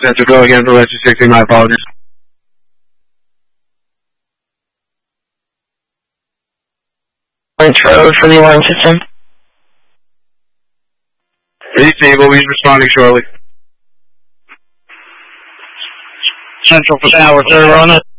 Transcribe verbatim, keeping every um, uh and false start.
Central, go again for Rescue sixty, my apologies. Lynch Road for the alarm system. Receive, we'll be responding shortly. Central for Tower, third on it.